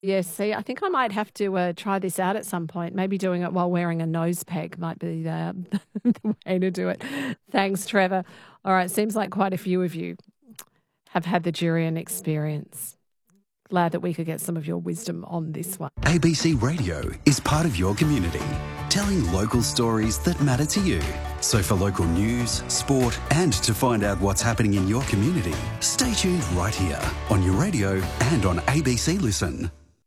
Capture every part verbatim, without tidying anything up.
Yes, see, I think I might have to uh, try this out at some point. Maybe doing it while wearing a nose peg might be the, the way to do it. Thanks, Trevor. All right, seems like quite a few of you have had the Jurian experience. Glad that we could get some of your wisdom on this one. A B C Radio is part of your community, telling local stories that matter to you. So for local news, sport and to find out what's happening in your community, stay tuned right here on your radio and on A B C Listen.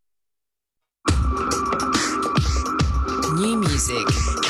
New music.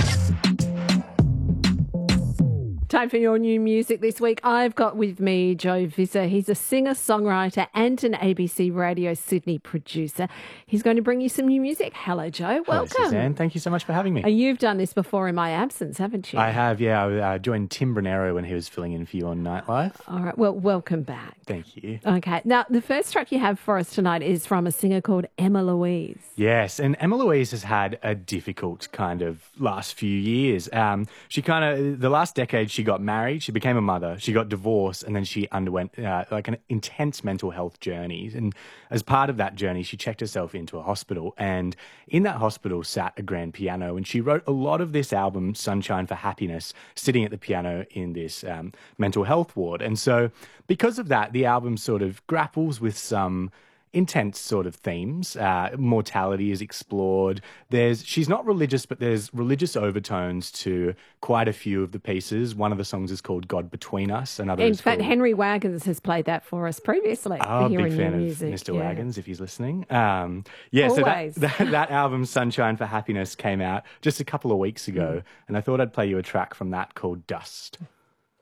Time for your new music this week. I've got with me Joe Visser. He's a singer-songwriter and an A B C Radio Sydney producer. He's going to bring you some new music. Hello, Joe. Welcome. Hello, Suzanne. Thank you so much for having me. Uh, You've done this before in my absence, haven't you? I have, yeah. I uh, joined Tim Brunero when he was filling in for you on Nightlife. All right. Well, welcome back. Thank you. Okay. Now, the first track you have for us tonight is from a singer called Emma Louise. Yes, and Emma Louise has had a difficult kind of last few years. Um, she kind of, the last decade, she got married, she became a mother, she got divorced, and then she underwent uh, like an intense mental health journey. And as part of that journey, she checked herself into a hospital, and in that hospital sat a grand piano, and she wrote a lot of this album, Sunshine for Happiness, sitting at the piano in this um, mental health ward. And so because of that, the album sort of grapples with some intense sort of themes. Uh, mortality is explored. There's she's not religious, but there's religious overtones to quite a few of the pieces. One of the songs is called God Between Us. Another In is fact, called, Henry Wagons has played that for us previously. Oh, for big hearing fan new of music. Mister Yeah. Wagons, if he's listening. Um, yeah, Always. so that, that, that album, Sunshine for Happiness, came out just a couple of weeks ago, Mm. and I thought I'd play you a track from that called Dust.